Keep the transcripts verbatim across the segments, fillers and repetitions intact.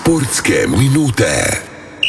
Sportske minute.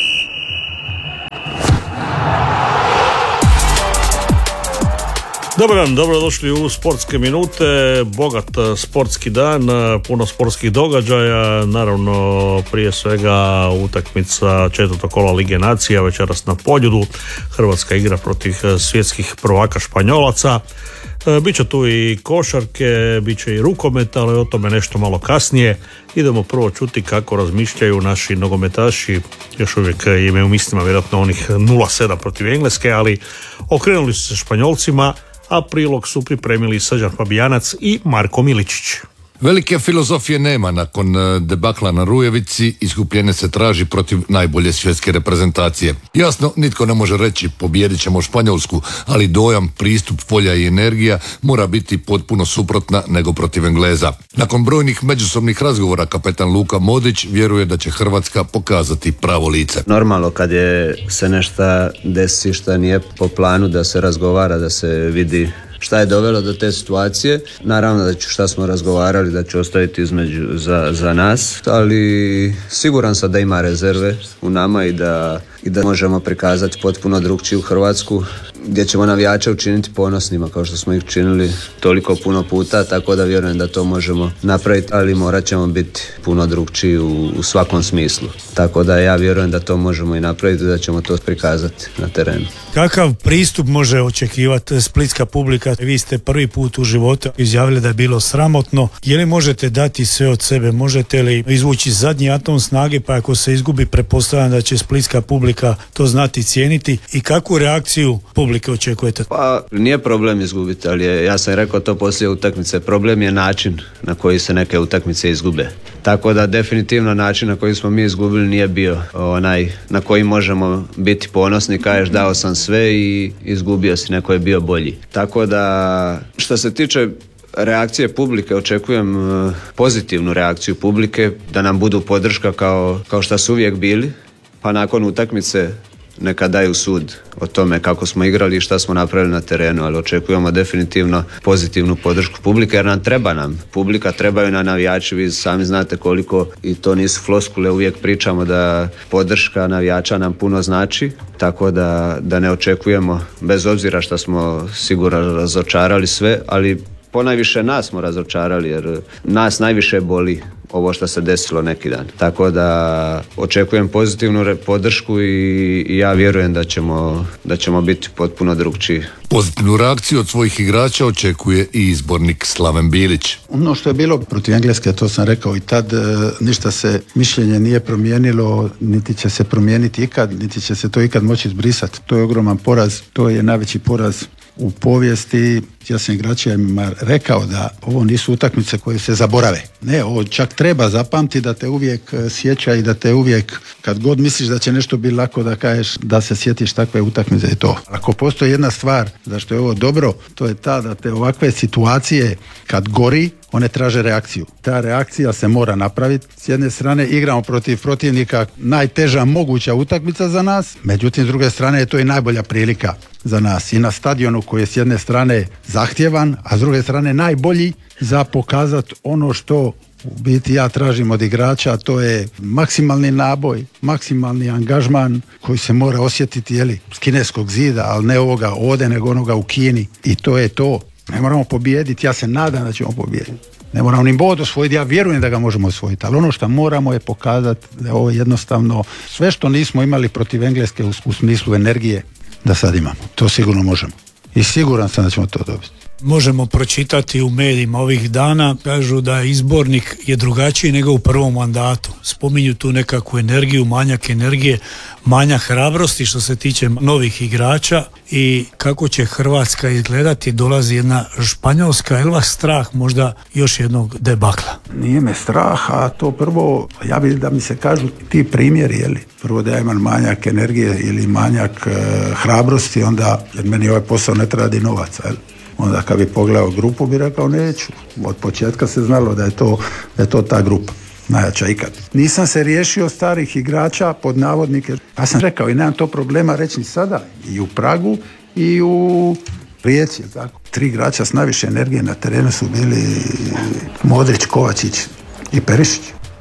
Dobar dan, dobrodošli u Sportske minute, bogat sportski dan, puno sportskih događaja, naravno prije svega utakmica četvrtog kola Lige nacija večeras na Poljudu. Hrvatska igra protiv svjetskih prvaka Španjolaca. Biće tu i košarke, bit će i rukometa, ali o tome nešto malo kasnije. Idemo prvo čuti kako razmišljaju naši nogometaši, još uvijek imaju u mislima vjerojatno onih nula sedam protiv Engleske, ali okrenuli su se Španjolcima, a prilog su pripremili Srđan Fabijanac i Marko Miličić. Velike filozofije nema nakon debakla na Rujevici, iskupljenje se traži protiv najbolje svjetske reprezentacije. Jasno, nitko ne može reći pobijedit ćemo Španjolsku, ali dojam, pristup, volja i energija mora biti potpuno suprotna nego protiv Engleza. Nakon brojnih međusobnih razgovora kapetan Luka Modrić vjeruje da će Hrvatska pokazati pravo lice. Normalno kad je se nešto desi što nije po planu, da se razgovara, da se vidi šta je dovelo do te situacije. Naravno da ću, šta smo razgovarali, da ću ostaviti između za, za nas, ali siguran sam da ima rezerve u nama i da, i da možemo prikazati potpuno drugčiju Hrvatsku, gdje ćemo navijače učiniti ponosnima kao što smo ih činili toliko puno puta, tako da vjerujem da to možemo napraviti, ali morat ćemo biti puno drugčiji u, u svakom smislu. Tako da ja vjerujem da to možemo i napraviti, da ćemo to prikazati na terenu. Kakav pristup može očekivati splitska publika? Vi ste prvi put u životu izjavili da je bilo sramotno. Je li možete dati sve od sebe? Možete li izvući zadnji atom snage, pa ako se izgubi, pretpostavljam da će splitska publika to znati cijeniti? I kakvu reakciju publike očekujete? Pa nije problem izgubiti, ali je, ja sam rekao to poslije utakmice, problem je način na koji se neke utakmice izgube. Tako da definitivno način na koji smo mi izgubili nije bio onaj na koji možemo biti ponosni, kažeš dao sam sve i izgubio si, neko je bio bolji. Tako da što se tiče reakcije publike, očekujem pozitivnu reakciju publike, da nam budu podrška kao, kao što su uvijek bili, pa nakon utakmice neka daju sud o tome kako smo igrali i šta smo napravili na terenu, ali očekujemo definitivno pozitivnu podršku publike, jer nam treba nam. Publika trebaju na navijači, vi sami znate koliko, i to nisu floskule, uvijek pričamo da podrška navijača nam puno znači, tako da, da ne očekujemo, bez obzira što smo sigurno razočarali sve, ali ponajviše nas smo razočarali, jer nas najviše boli ovo što se desilo neki dan. Tako da očekujem pozitivnu podršku i, i ja vjerujem da ćemo, da ćemo biti potpuno drugčiji. Pozitivnu reakciju od svojih igrača očekuje i izbornik Slaven Bilić. Ono što je bilo protiv Engleske, to sam rekao i tad, ništa se mišljenje nije promijenilo, niti će se promijeniti ikad, niti će se to ikad moći izbrisati. To je ogroman poraz, to je najveći poraz u povijesti. Ja sam igračima rekao da ovo nisu utakmice koje se zaborave. Ne, ovo čak treba zapamti, da te uvijek sjeća i da te uvijek, kad god misliš da će nešto biti lako, da kažeš da se sjetiš takve utakmice i to. Ako postoji jedna stvar zašto je ovo dobro, to je ta da te ovakve situacije kad gori, one traže reakciju. Ta reakcija se mora napraviti. S jedne strane igramo protiv protivnika, najteža moguća utakmica za nas, međutim s druge strane je to i najbolja prilika za nas. I na stadionu koji je s jedne strane zahtjevan, a s druge strane najbolji za pokazati ono što u biti ja tražim od igrača, to je maksimalni naboj, maksimalni angažman koji se mora osjetiti, jeli, s kineskog zida, ali ne ovoga ovdje, nego onoga u Kini. I to je to. Ne moramo pobijediti, ja se nadam da ćemo pobijediti. Ne moramo ni bod osvojiti, ja vjerujem da ga možemo osvojiti, ali ono što moramo je pokazati da je ovo jednostavno sve što nismo imali protiv Engleske u, u smislu energije, da sad imamo. To sigurno možemo. I siguran sam da ćemo to dobiti. Možemo pročitati u medijima ovih dana, kažu da izbornik je drugačiji nego u prvom mandatu. Spominju tu nekakvu energiju, manjak energije, manjak hrabrosti što se tiče novih igrača i kako će Hrvatska izgledati. Dolazi jedna Španjolska, je li vas strah možda još jednog debakla? Nije me strah, a to prvo, ja bih da mi se kažu ti primjeri, jeli? Prvo da ja imam manjak energije ili manjak e, hrabrosti, onda, jer meni ovaj posao ne treba di novaca, jel? Onda kad bi pogledao grupu bi rekao neću. Od početka se znalo da je to, da je to ta grupa. Najjača ikad. Nisam se riješio starih igrača pod navodnike. Ja sam rekao i nemam to problema reći ni sada. I u Pragu i u Rijeci. Tako. Tri igrača s najviše energije na terenu su bili Modrić, Kovačić i Perišić.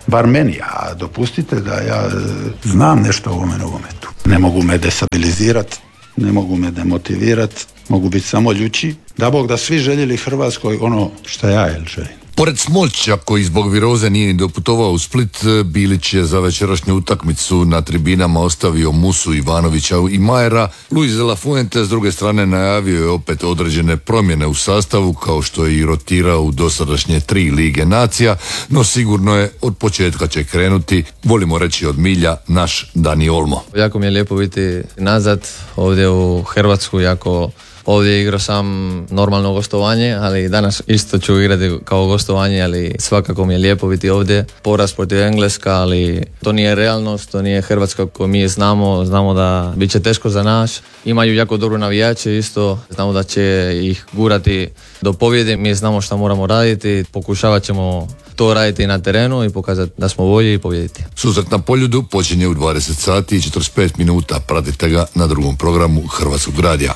bar meni, a dopustite da ja znam nešto o ovome nogometu. Ne mogu me destabilizirati, ne mogu me demotivirati, mogu biti samo ljući. Da Bog da svi željeli Hrvatskoj ono što ja jel želim. Pored Smolća, koji zbog viroze nije ni doputovao u Split, Bilić je za večerašnju utakmicu na tribinama ostavio Musu, Ivanovića i Majera. Luis de la Fuente s druge strane najavio je opet određene promjene u sastavu, kao što je i rotirao u dosadašnje tri Lige nacija, no sigurno je od početka će krenuti, volimo reći od milja, naš Dani Olmo. Jako mi je lijepo biti nazad ovdje u Hrvatsku, jako ovdje igrao sam normalno gostovanje, ali danas isto ću igrati kao gostovanje, ali svakako mi je lijepo biti ovdje. Poraz protiv Engleska, ali to nije realnost, to nije Hrvatska koju mi znamo, znamo da bit će teško za nas. Imaju jako dobro navijače isto, znamo da će ih gurati do pobjede, mi znamo šta moramo raditi, pokušavat ćemo to raditi na terenu i pokazati da smo bolji i pobjediti. Susret na Poljudu počinje u dvadeset sati i četrdeset pet minuta, pratite ga na drugom programu Hrvatskog radija.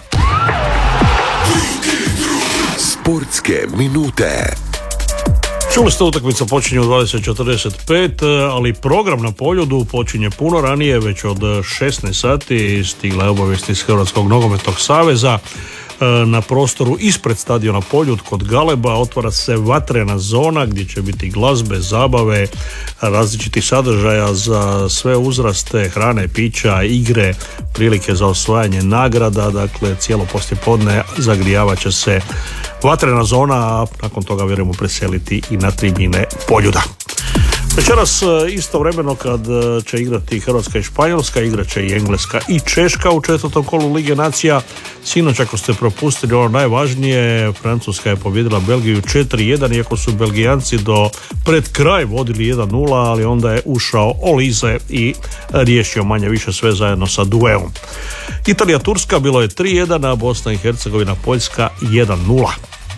Sportske minute. Čuli ste, utakmica počinje u dvadeset četrdeset pet, ali program na Poljudu počinje puno ranije, već od šesnaest sati. Stigla je obavijest iz Hrvatskog nogometnog saveza. Na prostoru ispred stadiona Poljud kod Galeba otvara se vatrena zona gdje će biti glazbe, zabave, različitih sadržaja za sve uzraste, hrane, pića, igre, prilike za osvajanje nagrada. Dakle, cijelo poslijepodne zagrijavat će se vatrena zona, a nakon toga vjerujemo preseliti i na tribine Poljuda. Večeras istovremeno kad će igrati Hrvatska i Španjolska, igrat će i Engleska i Češka u četvrtom kolu Lige nacija. Sinoć, ako ste propustili ono najvažnije, Francuska je pobijedila Belgiju četiri jedan, iako su Belgijanci do pred kraj vodili jedan nula, ali onda je ušao Olize i riješio manje više sve zajedno sa duelom. Italija-Turska bilo je tri jedan, a Bosna i Hercegovina Poljska jedan nula.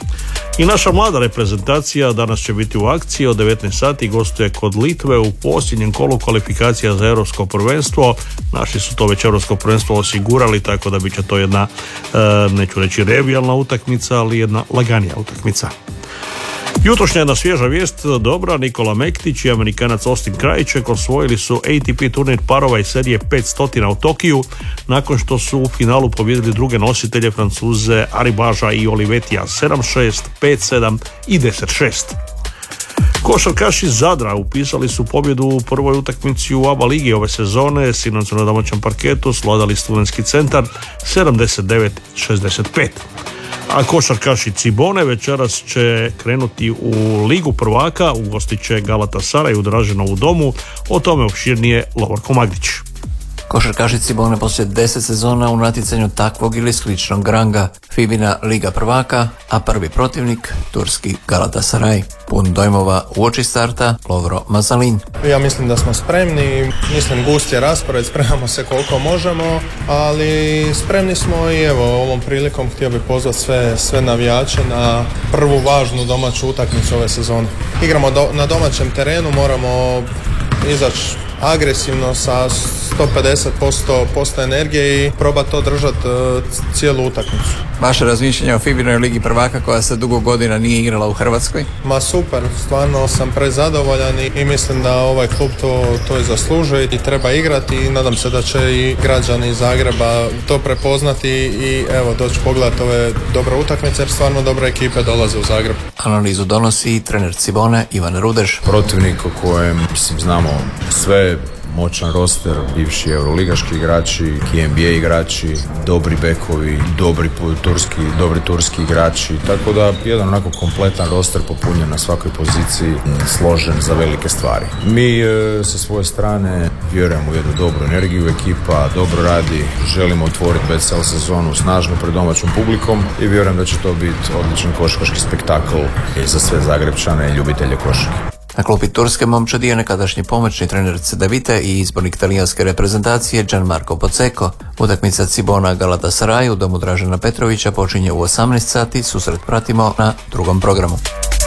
I naša mlada reprezentacija danas će biti u akciji od devetnaest sati, gostuje kod Litve u posljednjem kolu kvalifikacija za europsko prvenstvo. Naši su to već europsko prvenstvo osigurali, tako da bit će to jedna, neću reći revijalna utakmica, ali jedna laganija utakmica. Jutrošnja jedna svježa vijest, dobra, Nikola Mektić i Amerikanac Austin Krajček osvojili su A T P turnir parova iz serije petsto u Tokiju, nakon što su u finalu pobijedili druge nositelje, Francuze Aribaža i Olivetija sedam šest, pet sedam i deset šest. Košarkaši Zadra upisali su pobjedu u prvoj utakmici u A B A ligi ove sezone, sinoć su na domaćem parketu svladali Studentski centar sedamdeset devet šezdeset pet. A košarkaši Cibone večeras će krenuti u Ligu prvaka, ugostit će Galatasaray u Draženovu domu, o tome opširnije Lovorko Magdić. Košarkaši Cibone poslije deset sezona u natjecanju takvog ili sličnog ranga, Fibina Liga prvaka, a prvi protivnik turski Galatasaray. Pun dojmova uoči starta Lovro Mazalin. Ja mislim da smo spremni, mislim gust je raspored, spremamo se koliko možemo, ali spremni smo i evo ovom prilikom htio bih pozvati sve, sve navijače na prvu važnu domaću utakmicu ove sezone. Igramo do, na domaćem terenu, moramo izaći agresivno sa sto pedeset posto energije i probati to držati uh, cijelu utakmicu. Vaše razmišljanje o Fibinoj Ligi prvaka koja se dugo godina nije igrala u Hrvatskoj? Ma super, stvarno sam prezadovoljan i, i mislim da ovaj klub to, to je zaslužuje i treba igrati i nadam se da će i građani iz Zagreba to prepoznati i evo doći pogledati ove dobre utakmice jer stvarno dobre ekipe dolaze u Zagreb. Analizu donosi trener Cibone Ivan Rudež. Protivnik o kojem mislim, znamo sve, moćan roster, bivši euroligaški igrači, N B A igrači, dobri bekovi, dobri turski, dobri turski igrači, tako da jedan onako kompletan roster popunjen na svakoj poziciji, složen za velike stvari. Mi e, sa svoje strane vjerujemo u jednu dobru energiju, ekipa dobro radi, želimo otvoriti B C L sezonu snažno pred domaćom publikom i vjerujem da će to biti odličan košarkaški spektakl za sve Zagrebčane i ljubitelje košarke. Na klupi turske momčadi je nekadašnji pomoćni trener Cedevite i izbornik talijanske reprezentacije Gianmarco Pozzecco. Utakmica Cibona Galatasaray u domu Dražena Petrovića počinje u osamnaest sati, susret pratimo na drugom programu.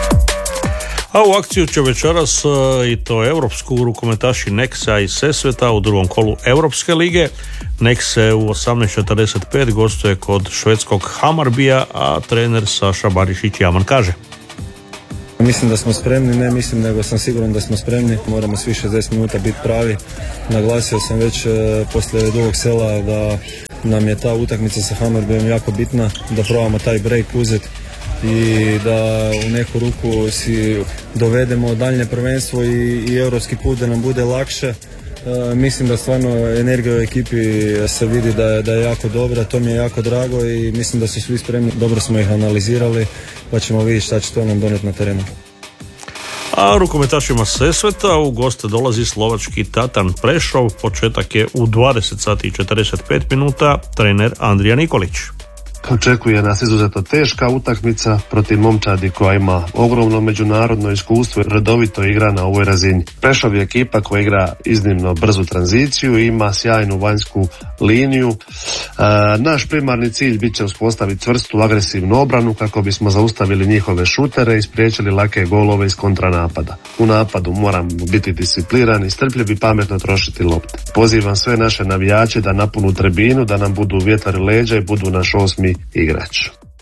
A u akciju će večeras i to europsku rukometaši Nexa i Sesveta u drugom kolu Europske lige. Nexe u osamnaest četrdeset pet gostuje kod švedskog Hamarbija, a trener Saša Barišić Jaman kaže: Mislim da smo spremni, ne mislim nego sam siguran da smo spremni. Moramo svi šezdeset minuta biti pravi. Naglasio sam već e, poslije Dugog Sela da nam je ta utakmica sa Hammarbyom jako bitna, da probamo taj break uzeti i da u neku ruku si dovedemo daljnje prvenstvo i, i europski put da nam bude lakše. E, mislim da stvarno energija u ekipi se vidi da je, da je jako dobra, to mi je jako drago i mislim da su svi spremni, dobro smo ih analizirali pa ćemo vidjeti šta će to nam doneti na terenu. A rukometašima Sesveta u goste dolazi slovački Tatan Prešov, početak je u dvadeset sati i četrdeset pet minuta, trener Andrija Nikolić. Očekuje nas izuzetno teška utakmica protiv momčadi koja ima ogromno međunarodno iskustvo i redovito igra na ovoj razini. Prešov je ekipa koja igra iznimno brzu tranziciju i ima sjajnu vanjsku liniju. E, naš primarni cilj bit će uspostaviti čvrstu agresivnu obranu kako bismo zaustavili njihove šutere i spriječili lake golove iz kontranapada. U napadu moramo biti disciplinirani, strpljivi i pametno trošiti lopte. Pozivam sve naše navijače da napunu tribinu, da nam budu vjetar i leđa i budu naš osmi igrač.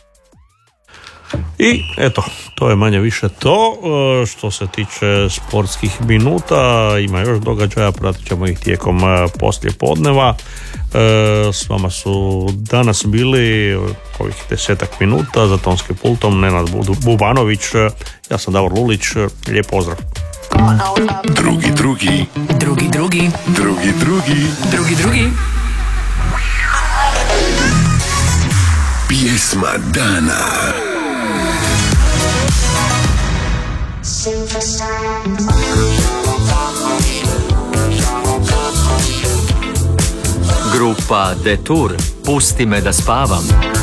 I eto, to je manje više to što se tiče sportskih minuta. Ima još događaja, pratit ćemo ih tijekom poslije podneva. S vama su danas bili ovih desetak minuta za tonskim pultom Nenad Bubanović, ja sam Davor Lulić, lijep pozdrav. Drugi, drugi, drugi, drugi, drugi, drugi, drugi, drugi. Pjesma dana. Grupa Detour, Pusti me da spavam.